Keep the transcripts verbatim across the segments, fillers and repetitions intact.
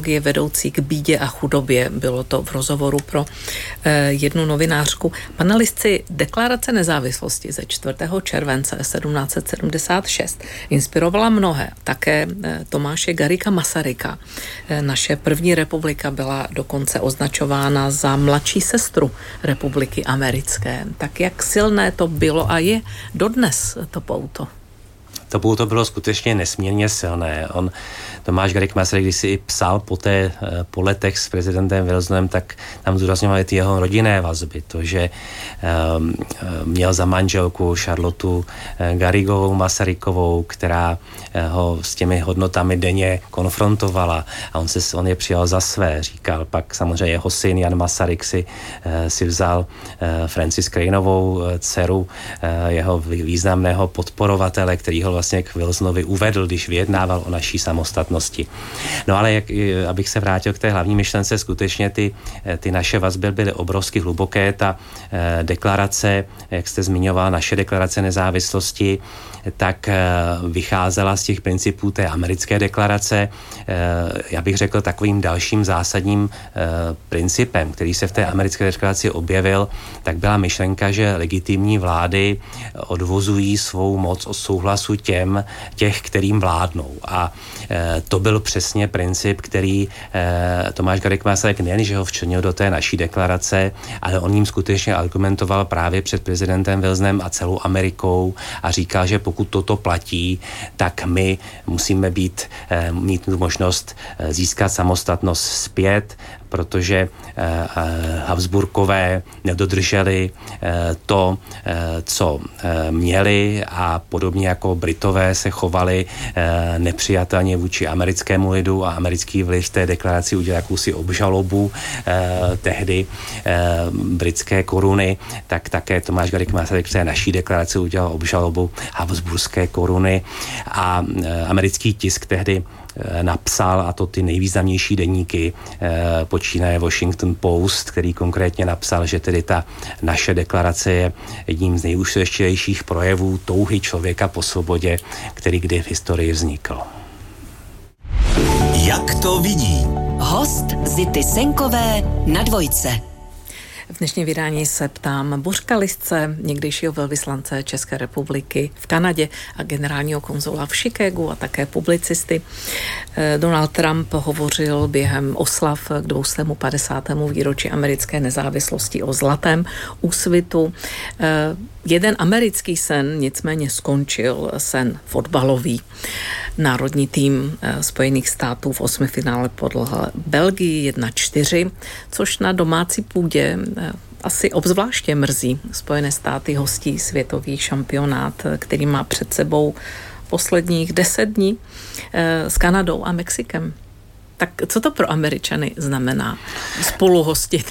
ideologie vedoucí k bídě a chudobě. Bylo to v rozhovoru pro eh, jednu novinářku. Panelistci Deklarace nezávislosti ze čtvrtého července sedmnáct set sedmdesát šest inspirovala mnohé. Také eh, Tomáše Garrigua Masaryka. Eh, naše první republika byla dokonce označována za mladší sestru republiky americké. Tak jak silné to bylo a je dodnes to pouto? To pouto bylo skutečně nesmírně silné. On, Tomáš Garrigue Masaryk, když si i psal po, té, po letech s prezidentem Wilsonem, tak tam zdůrazňovaly ty jeho rodinné vazby. To, že um, měl za manželku Charlotu Garrigovou Masarykovou, která ho s těmi hodnotami denně konfrontovala a on, se, on je přijal za své, říkal. Pak samozřejmě jeho syn Jan Masaryk si, si vzal uh, Francis Craneovou dceru, uh, jeho významného podporovatele, který ho vlastně k Wilsonovi uvedl, když vyjednával o naší samostatnosti. No ale jak, abych se vrátil k té hlavní myšlence, skutečně ty, ty naše vazby byly obrovsky hluboké. Ta eh, deklarace, jak jste zmiňoval, naše deklarace nezávislosti, tak eh, vycházela z těch principů té americké deklarace. Eh, já bych řekl takovým dalším zásadním eh, principem, který se v té americké deklaraci objevil, tak byla myšlenka, že legitimní vlády odvozují svou moc od souhlasu těm, těch, kterým vládnou. A e, to byl přesně princip, který e, Tomáš Garrigue Masaryk nejen, že ho včlenil do té naší deklarace, ale on jim skutečně argumentoval právě před prezidentem Wilsonem a celou Amerikou a říkal, že pokud toto platí, tak my musíme být, e, mít možnost získat samostatnost zpět, protože eh, Habsburkové nedodrželi eh, to, eh, co eh, měli a podobně jako Britové se chovali eh, nepřijatelně vůči americkému lidu a americký vliv v té deklaraci udělal jakousi obžalobu eh, tehdy eh, britské koruny, tak také Tomáš Garrigue Masaryk v té naší deklaraci udělal obžalobu habsburské koruny a eh, americký tisk tehdy napsal, a to ty nejvýznamnější deníky, počínaje Washington Post, který konkrétně napsal, že tedy ta naše deklarace je jedním z nejúžasnějších projevů touhy člověka po svobodě, který kdy v historii vznikl. Jak to vidí? Host Zity Senkové na Dvojce. V dnešním vydání se ptám Bořka Lisce, někdejšího velvyslance České republiky v Kanadě a generálního konzula v Chicagu a také publicisty. Donald Trump hovořil během oslav k dvěstě padesátému výročí americké nezávislosti o zlatém úsvitu. Jeden americký sen nicméně skončil, sen fotbalový. Národní tým Spojených států v osmifinále podlehl Belgii jedna čtyři, což na domácí půdě asi obzvláště mrzí. Spojené státy hostí světový šampionát, který má před sebou posledních deset dní s Kanadou a Mexikem. Tak co to pro Američany znamená spolu hostit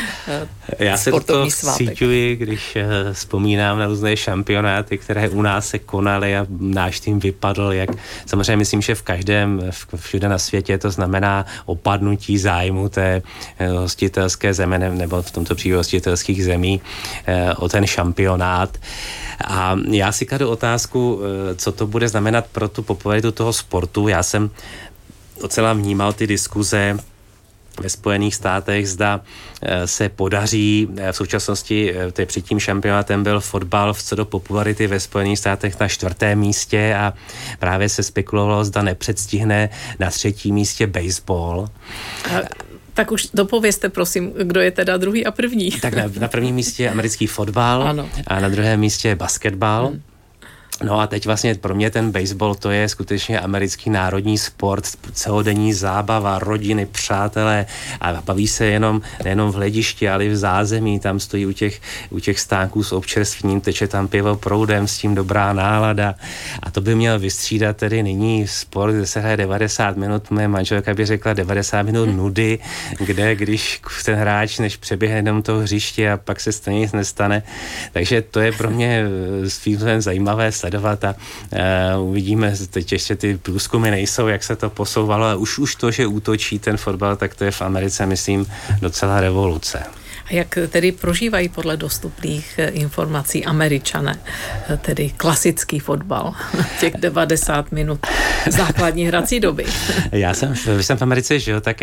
Já se to cítuji, když uh, vzpomínám na různé šampionáty, které u nás se konaly a náš tým vypadl, jak samozřejmě myslím, že v každém, všude na světě to znamená opadnutí zájmu té uh, hostitelské země, nebo v tomto případě hostitelských zemí uh, o ten šampionát. A já si kladu otázku, uh, co to bude znamenat pro tu popularitu toho sportu. Já jsem docela vnímal ty diskuze ve Spojených státech, zda se podaří, v současnosti to před tím šampionátem byl fotbal v co do popularity ve Spojených státech na čtvrtém místě a právě se spekulovalo, zda nepředstihne na třetím místě baseball. A, tak už dopovězte, prosím, kdo je teda druhý a první. Tak na, na prvním místě je americký fotbal ano. A na druhém místě je basketbal. Hmm. No a teď vlastně pro mě ten baseball, to je skutečně americký národní sport, celodenní zábava, rodiny, přátelé a baví se jenom, nejenom v hledišti, ale i v zázemí, tam stojí u těch, u těch stánků s občerstvením, teče tam pivo proudem, s tím dobrá nálada a to by měl vystřídat tedy nyní sport, kde se hraje devadesát minut, moje manželka by řekla devadesát minut nudy, kde když ten hráč než přeběhne jenom toho hřiště a pak se stejně nic nestane, takže to je pro mě svým zajímavé sledovat a uh, uvidíme, teď ještě ty průzkumy nejsou, jak se to posouvalo, ale už, už to, že útočí ten fotbal, tak to je v Americe, myslím, docela revoluce. A jak tedy prožívají podle dostupných informací Američané, tedy klasický fotbal, těch devadesát minut základní hrací doby? Já jsem, když jsem v Americe žil, tak